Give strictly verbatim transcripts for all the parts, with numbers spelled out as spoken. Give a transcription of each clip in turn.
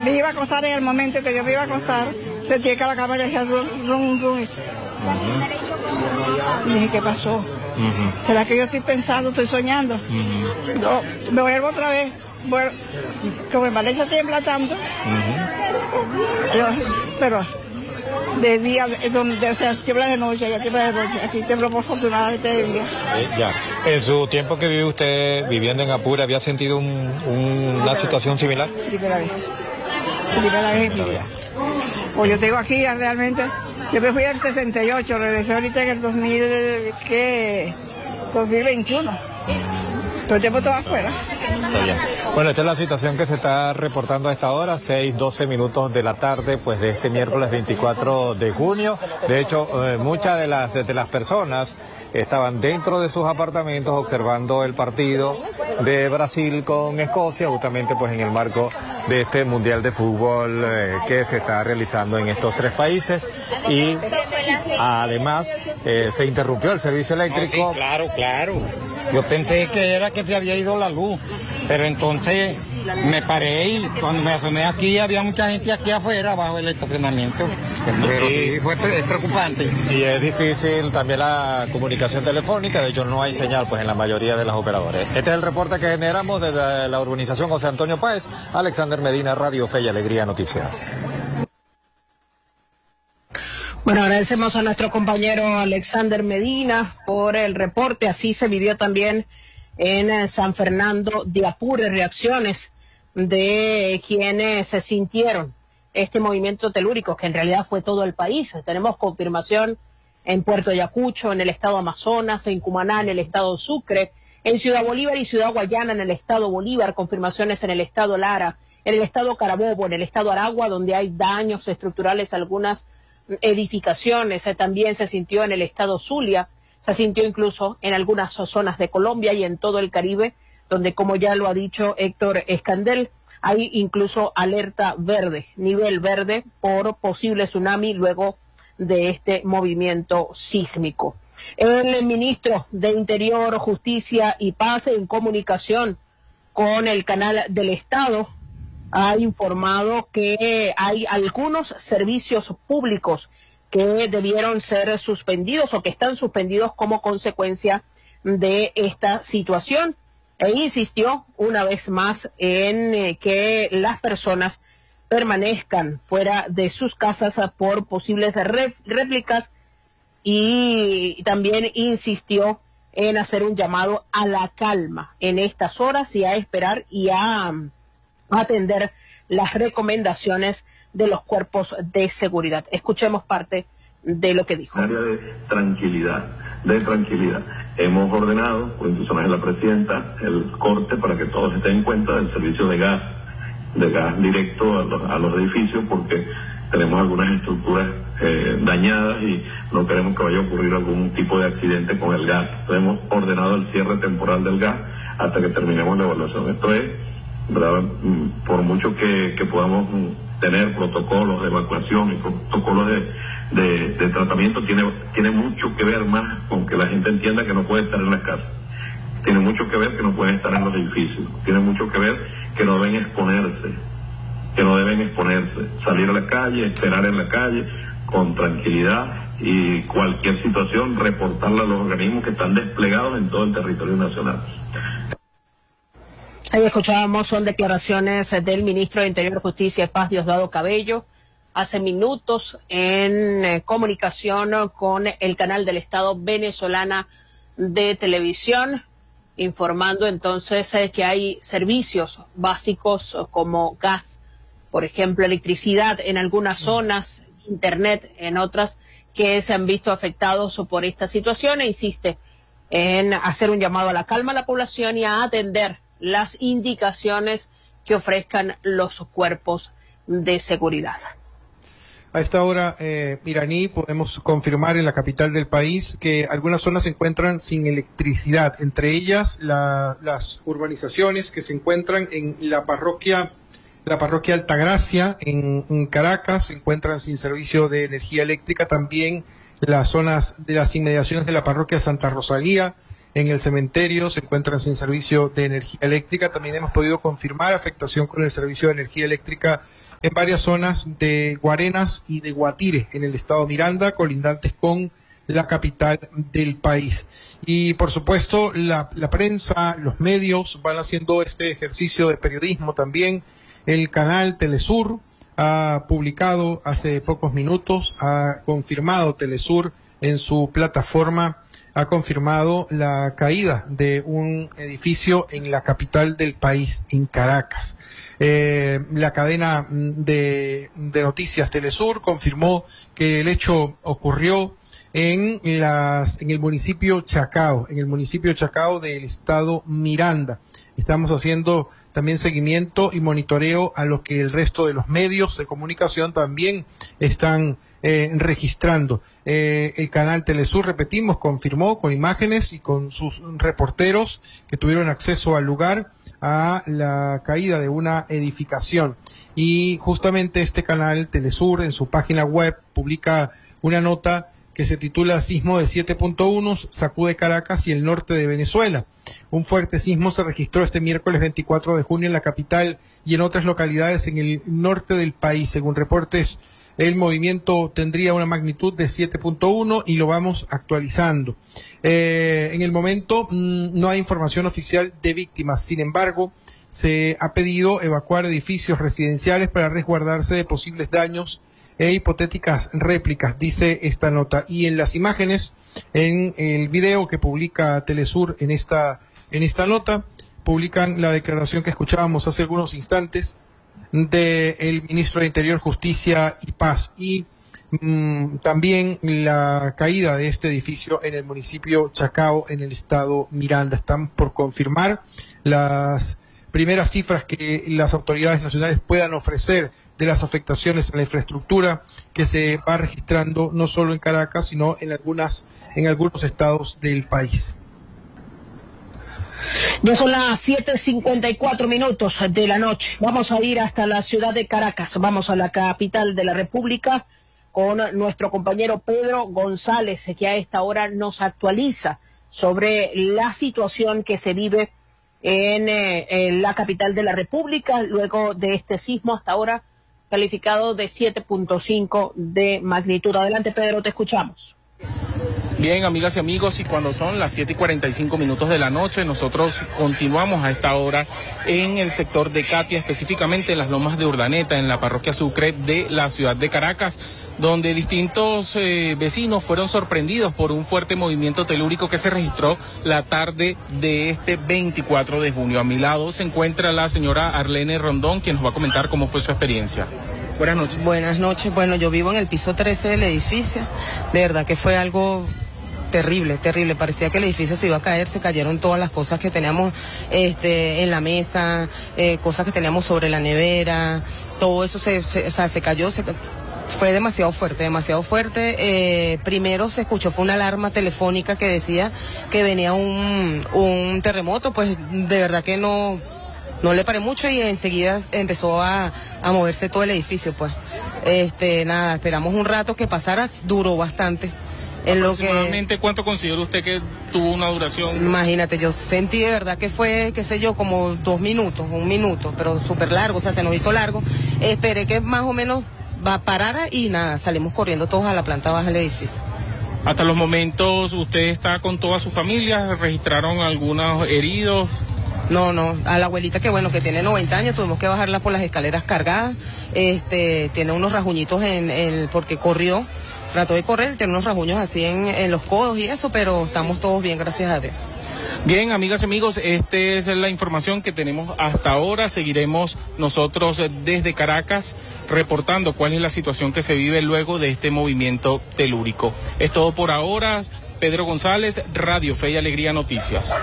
Me iba a acostar en el momento que yo me iba a acostar, sentí que la cámara decía rum, rum, rum. Uh-huh. Y dije, ¿qué pasó? Uh-huh. ¿Será que yo estoy pensando, estoy soñando? Uh-huh. No, me vuelvo otra vez. Bueno, como en Valencia tiembla tanto, uh-huh. yo, pero de día, donde o sea, tiembla de noche, ya tiembla de noche, aquí tembló por afortunadamente de día. Eh, ya. En su tiempo que vive usted viviendo en Apure, ¿había sentido un, un, una situación similar? Primera vez. Primera vez en mi vida. Pues yo tengo aquí realmente, yo me fui en el sesenta y ocho, regresé ahorita en el dos mil, ¿qué? dos mil veintiuno. Todo el tiempo estaba afuera. Bueno, esta es la situación que se está reportando a esta hora, seis, doce minutos de la tarde, pues de este miércoles veinticuatro de junio. De hecho, eh, muchas de las, de las personas estaban dentro de sus apartamentos observando el partido de Brasil con Escocia, justamente pues en el marco de este Mundial de Fútbol eh, que se está realizando en estos tres países. Y además eh, se interrumpió el servicio eléctrico. No, sí, claro, claro. Yo pensé que era que se había ido la luz, pero entonces me paré y cuando me asomé aquí había mucha gente aquí afuera bajo el estacionamiento. Pero sí, fue es preocupante. Y es difícil también la comunicación telefónica, de hecho no hay señal pues en la mayoría de los operadores. Este es el reporte que generamos desde la urbanización José Antonio Páez. Alexander Medina, Radio Fe y Alegría Noticias. Bueno, agradecemos a nuestro compañero Alexander Medina por el reporte. Así se vivió también en San Fernando de Apure, reacciones de quienes se sintieron este movimiento telúrico, que en realidad fue todo el país. Tenemos confirmación en Puerto Ayacucho, en el estado Amazonas, en Cumaná, en el estado Sucre, en Ciudad Bolívar y Ciudad Guayana, en el estado Bolívar, confirmaciones en el estado Lara, en el estado Carabobo, en el estado Aragua, donde hay daños estructurales, algunas edificaciones. También se sintió en el estado Zulia, se sintió incluso en algunas zonas de Colombia y en todo el Caribe, donde, como ya lo ha dicho Héctor Escandel, hay incluso alerta verde, nivel verde por posible tsunami luego de este movimiento sísmico. El ministro de Interior, Justicia y Paz, en comunicación con el canal del Estado, ha informado que hay algunos servicios públicos que debieron ser suspendidos o que están suspendidos como consecuencia de esta situación, e insistió una vez más en eh, que las personas permanezcan fuera de sus casas por posibles réplicas, y también insistió en hacer un llamado a la calma en estas horas y a esperar y a atender las recomendaciones de los cuerpos de seguridad. Escuchemos parte de lo que dijo. Área de tranquilidad, de tranquilidad. Hemos ordenado, por instrucciones de la presidenta, el corte para que todos estén en cuenta del servicio de gas, de gas directo a los, a los edificios, porque tenemos algunas estructuras eh, dañadas y no queremos que vaya a ocurrir algún tipo de accidente con el gas. Entonces hemos ordenado el cierre temporal del gas hasta que terminemos la evaluación. Esto es, ¿verdad? Por mucho que, que podamos tener protocolos de evacuación y protocolos de, de, de tratamiento, tiene, tiene mucho que ver más con que la gente entienda que no puede estar en las casas. Tiene mucho que ver que no pueden estar en los edificios. Tiene mucho que ver que no deben exponerse, que no deben exponerse. Salir a la calle, esperar en la calle con tranquilidad y cualquier situación reportarla a los organismos que están desplegados en todo el territorio nacional. Ahí escuchábamos, son declaraciones del ministro de Interior, Justicia y Paz, Diosdado Cabello, hace minutos en eh, comunicación con el canal del Estado venezolana de televisión, informando entonces eh, que hay servicios básicos como gas, por ejemplo, electricidad en algunas zonas, internet en otras, que se han visto afectados por esta situación, e insiste en hacer un llamado a la calma a la población y a atender las indicaciones que ofrezcan los cuerpos de seguridad. A esta hora, eh, iraní, podemos confirmar en la capital del país que algunas zonas se encuentran sin electricidad, entre ellas la, las urbanizaciones que se encuentran en la parroquia, la parroquia Altagracia, en, en Caracas, se encuentran sin servicio de energía eléctrica, también las zonas de las inmediaciones de la parroquia Santa Rosalía, en el cementerio se encuentran sin servicio de energía eléctrica. También hemos podido confirmar afectación con el servicio de energía eléctrica en varias zonas de Guarenas y de Guatire, en el estado Miranda, colindantes con la capital del país. Y por supuesto la, la prensa, los medios van haciendo este ejercicio de periodismo también. El canal Telesur ha publicado hace pocos minutos, ha confirmado Telesur en su plataforma, ha confirmado la caída de un edificio en la capital del país, en Caracas. Eh, la cadena de, de noticias Telesur confirmó que el hecho ocurrió en las, en el municipio Chacao, en el municipio Chacao del estado Miranda. Estamos haciendo también seguimiento y monitoreo a lo que el resto de los medios de comunicación también están eh, registrando. Eh, el canal Telesur, repetimos, confirmó con imágenes y con sus reporteros que tuvieron acceso al lugar a la caída de una edificación. Y justamente este canal Telesur en su página web publica una nota que se titula Sismo de siete punto uno sacude Caracas y el norte de Venezuela. Un fuerte sismo se registró este miércoles veinticuatro de junio en la capital y en otras localidades en el norte del país. Según reportes, el movimiento tendría una magnitud de siete punto uno y lo vamos actualizando. Eh, en el momento mmm, no hay información oficial de víctimas. Sin embargo, se ha pedido evacuar edificios residenciales para resguardarse de posibles daños e hipotéticas réplicas, dice esta nota. Y en las imágenes, en el video que publica Telesur en esta, en esta nota, publican la declaración que escuchábamos hace algunos instantes del ministro de Interior, Justicia y Paz, y mmm, también la caída de este edificio en el municipio Chacao, en el estado Miranda. Están por confirmar las primeras cifras que las autoridades nacionales puedan ofrecer de las afectaciones en la infraestructura que se va registrando no solo en Caracas, sino en algunas, en algunos estados del país. Ya son las siete cincuenta y cuatro minutos de la noche. Vamos a ir hasta la ciudad de Caracas, vamos a la capital de la República con nuestro compañero Pedro González, que a esta hora nos actualiza sobre la situación que se vive en, eh, en la capital de la República luego de este sismo hasta ahora calificado de siete punto cinco de magnitud. Adelante, Pedro, te escuchamos. Bien, amigas y amigos, y cuando son las siete y cuarenta y cinco minutos de la noche, nosotros continuamos a esta hora en el sector de Catia, específicamente en las lomas de Urdaneta, en la parroquia Sucre de la ciudad de Caracas, donde distintos eh, vecinos fueron sorprendidos por un fuerte movimiento telúrico que se registró la tarde de este veinticuatro de junio. A mi lado se encuentra la señora Arlene Rondón, quien nos va a comentar cómo fue su experiencia. Buenas noches. Buenas noches. Bueno, yo vivo en el piso trece del edificio. De verdad que fue algo terrible, terrible. Parecía que el edificio se iba a caer. Se cayeron todas las cosas que teníamos este, en la mesa, eh, cosas que teníamos sobre la nevera. Todo eso se, se, o sea, se cayó. Se, fue demasiado fuerte, demasiado fuerte. Eh, primero se escuchó, fue una alarma telefónica que decía que venía un, un terremoto. Pues de verdad que no... No le paré mucho y enseguida empezó a, a moverse todo el edificio, pues. Este, nada, esperamos un rato que pasara, duró bastante. En lo ¿Aproximadamente que, cuánto considera usted que tuvo una duración? Imagínate, yo sentí de verdad que fue, qué sé yo, como dos minutos, un minuto, pero súper largo, o sea, se nos hizo largo. Esperé que más o menos va parara y nada, salimos corriendo todos a la planta baja del edificio. Hasta los momentos, ¿usted está con toda su familia? ¿Registraron algunos heridos? No, no, a la abuelita que bueno, que tiene noventa años, tuvimos que bajarla por las escaleras cargadas, este, tiene unos rasguñitos en, en porque corrió, trató de correr, tiene unos rasguños así en, en los codos y eso, pero estamos todos bien, gracias a Dios. Bien, amigas y amigos, esta es la información que tenemos hasta ahora. Seguiremos nosotros desde Caracas reportando cuál es la situación que se vive luego de este movimiento telúrico. Es todo por ahora. Pedro González, Radio Fe y Alegría Noticias.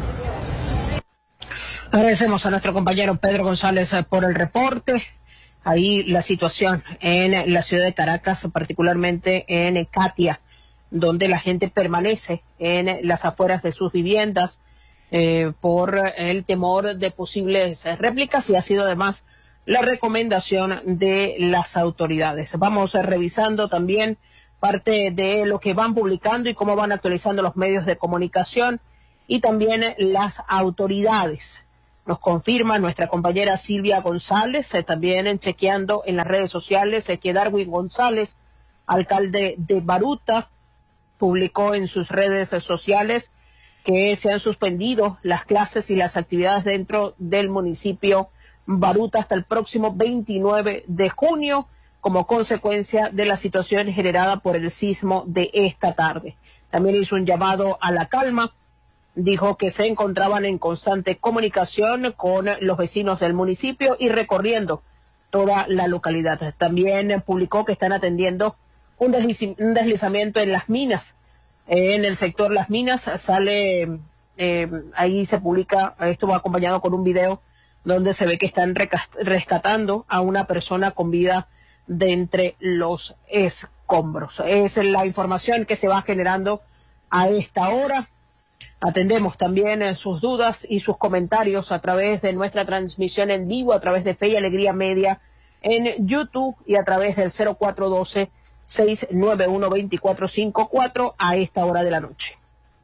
Agradecemos a nuestro compañero Pedro González por el reporte. Ahí la situación en la ciudad de Caracas, particularmente en Catia, donde la gente permanece en las afueras de sus viviendas eh, por el temor de posibles réplicas, y ha sido además la recomendación de las autoridades. Vamos revisando también parte de lo que van publicando y cómo van actualizando los medios de comunicación y también las autoridades. Nos confirma nuestra compañera Silvia González, eh, también en chequeando en las redes sociales, eh, que Darwin González, alcalde de Baruta, publicó en sus redes eh, sociales que se han suspendido las clases y las actividades dentro del municipio Baruta hasta el próximo veintinueve de junio, como consecuencia de la situación generada por el sismo de esta tarde. También hizo un llamado a la calma. Dijo que se encontraban en constante comunicación con los vecinos del municipio y recorriendo toda la localidad. También publicó que están atendiendo un, desliz un deslizamiento en las minas. Eh, en el sector Las Minas sale, eh, ahí se publica, esto va acompañado con un video donde se ve que están rescatando a una persona con vida de entre los escombros. Es la información que se va generando a esta hora. Atendemos también eh, sus dudas y sus comentarios a través de nuestra transmisión en vivo, a través de Fe y Alegría Media en YouTube y a través del cero cuatro uno dos, seis nueve uno, dos cuatro cinco cuatro a esta hora de la noche.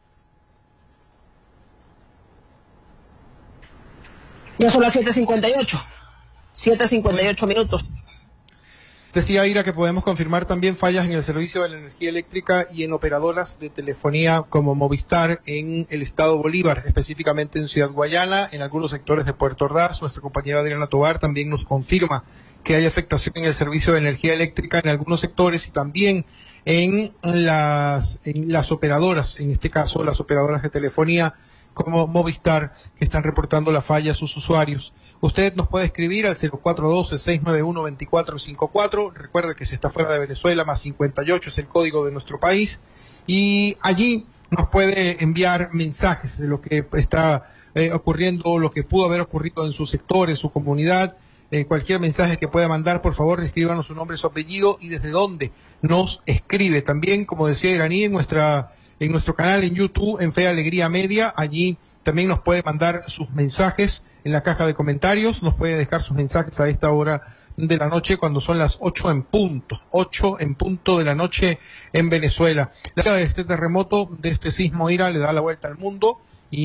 Ya son las siete cincuenta y ocho, siete cincuenta y ocho minutos. Decía Ira que podemos confirmar también fallas en el servicio de la energía eléctrica y en operadoras de telefonía como Movistar en el estado Bolívar, específicamente en Ciudad Guayana, en algunos sectores de Puerto Ordaz. Nuestra compañera Adriana Tovar también nos confirma que hay afectación en el servicio de energía eléctrica en algunos sectores y también en las, en las operadoras, en este caso las operadoras de telefonía como Movistar, que están reportando la falla a sus usuarios. Usted nos puede escribir al cero cuatro uno dos, seis nueve uno, dos cuatro cinco cuatro. Recuerde que si está fuera de Venezuela, más cincuenta y ocho es el código de nuestro país. Y allí nos puede enviar mensajes de lo que está eh, ocurriendo, lo que pudo haber ocurrido en su sector, en su comunidad. Eh, cualquier mensaje que pueda mandar, por favor, escríbanos su nombre, su apellido y desde dónde nos escribe. También, como decía Iraní, en nuestra en nuestro canal en YouTube, en Fe Alegría Media, allí también nos puede mandar sus mensajes en la caja de comentarios, nos puede dejar sus mensajes a esta hora de la noche cuando son las ocho en punto, ocho en punto de la noche en Venezuela. La de este terremoto, de este sismo Ira, le da la vuelta al mundo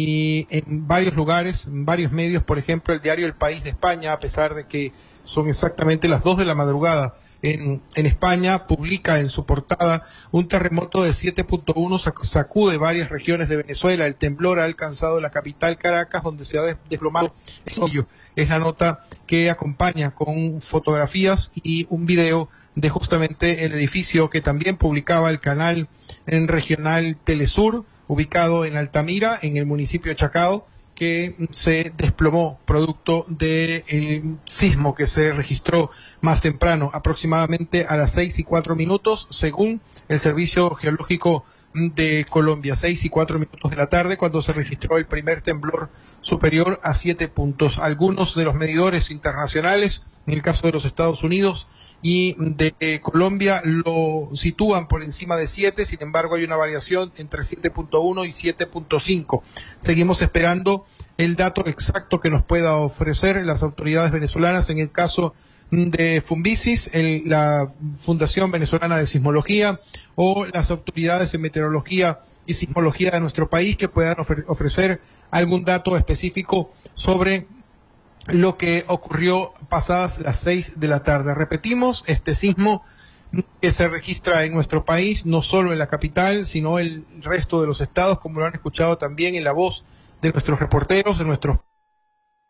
y en varios lugares, en varios medios, por ejemplo, el diario El País de España, a pesar de que son exactamente las dos de la madrugada, En, en España, publica en su portada: un terremoto de siete punto uno sacude varias regiones de Venezuela. El temblor ha alcanzado la capital Caracas, donde se ha desplomado el edificio. Es la nota que acompaña con fotografías y un video de justamente el edificio que también publicaba el canal en regional Telesur, ubicado en Altamira, en el municipio de Chacao, que se desplomó producto del sismo que se registró más temprano, aproximadamente a las seis y cuatro minutos, según el Servicio Geológico de Colombia, seis y cuatro minutos de la tarde, cuando se registró el primer temblor superior a siete puntos. Algunos de los medidores internacionales, en el caso de los Estados Unidos y de eh, Colombia, lo sitúan por encima de siete, sin embargo hay una variación entre siete punto uno y siete punto cinco. Seguimos esperando el dato exacto que nos pueda ofrecer las autoridades venezolanas en el caso de Fumbisis, el, la Fundación Venezolana de Sismología, o las autoridades en meteorología y sismología de nuestro país, que puedan ofre- ofrecer algún dato específico sobre lo que ocurrió pasadas las seis de la tarde. Repetimos, este sismo que se registra en nuestro país, no solo en la capital, sino en el resto de los estados, como lo han escuchado también en la voz de nuestros reporteros, de nuestros